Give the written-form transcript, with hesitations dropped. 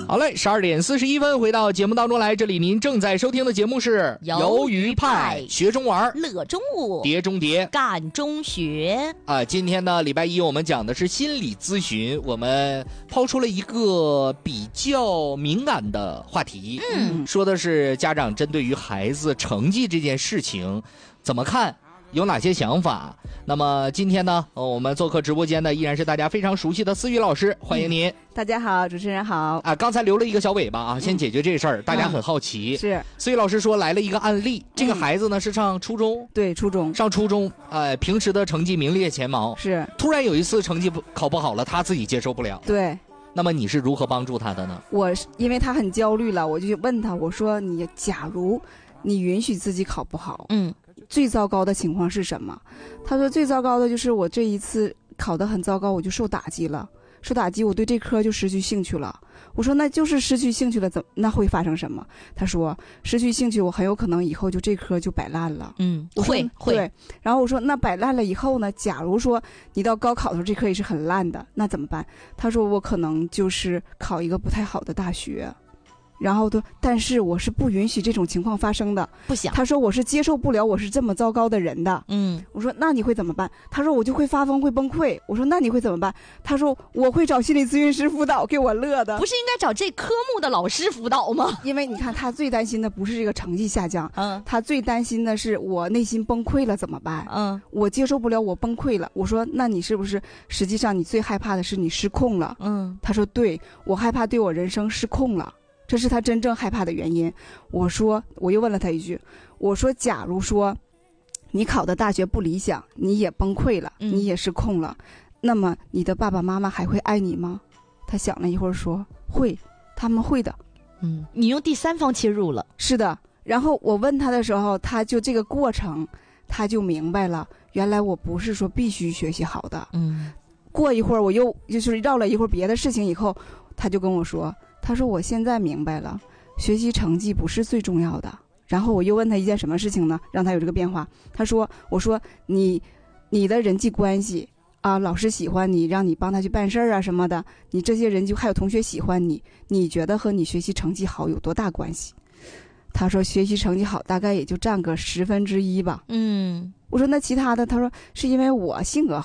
好嘞，12:41，回到节目当中来，这里您正在收听的节目是鱿鱼派学中玩， 乐中舞， 碟中谍， 干中学啊。今天呢，礼拜一我们讲的是心理咨询，我们抛出了一个比较敏感的话题，说的是家长针对于孩子成绩这件事情怎么看，有哪些想法。那么今天呢，我们做客直播间的依然是大家非常熟悉的思雨老师，欢迎您。 大家好，主持人好。 啊，刚才留了一个小尾巴啊，先解决这事儿，大家很好奇。 是， 思雨老师说来了一个案例，这个孩子呢是上初中， 对，初中， 上初中，平时的成绩名列前茅， 是， 突然有一次成绩考不好了，他自己接受不了。 对。 那么你是如何帮助他的呢？ 我因为他很焦虑了，我就问他，我说你假如你允许自己考不好，最糟糕的情况是什么？他说最糟糕的就是我这一次考得很糟糕，我就受打击了，受打击我对这科就失去兴趣了。我说那就是失去兴趣了，那会发生什么？他说失去兴趣，我很有可能以后就这科就摆烂了。会。对。然后我说那摆烂了以后呢？假如说你到高考的时候这科也是很烂的，那怎么办？他说我可能就是考一个不太好的大学。然后但是我是不允许这种情况发生的， 不想。 他说我是接受不了我是这么糟糕的人的。我说那你会怎么办？他说我就会发疯，会崩溃。我说那你会怎么办？他说我会找心理咨询师辅导，给我乐的。 不是应该找这科目的老师辅导吗？ 因为你看他最担心的不是这个成绩下降，他最担心的是我内心崩溃了怎么办？我接受不了，我崩溃了。我说那你是不是实际上你最害怕的是你失控了？他说对，我害怕对我人生失控了。这是他真正害怕的原因。我又问了他一句，我说假如说你考的大学不理想，你也崩溃了，你也失控了，那么你的爸爸妈妈还会爱你吗？他想了一会儿说会，他们会的。 你用第三方切入了。 是的。然后我问他的时候，他就这个过程他就明白了，原来我不是说必须学习好的。过一会儿我又就是绕了一会儿别的事情以后，他就跟我说，他说我现在明白了，学习成绩不是最重要的。然后我又问他一件什么事情呢，让他有这个变化。我说你的人际关系啊，老师喜欢你，让你帮他去办事啊什么的，你这些人就还有同学喜欢你，你觉得和你学习成绩好有多大关系？他说学习成绩好大概也就占个1/10吧。我说那其他的？他说是因为我性格好。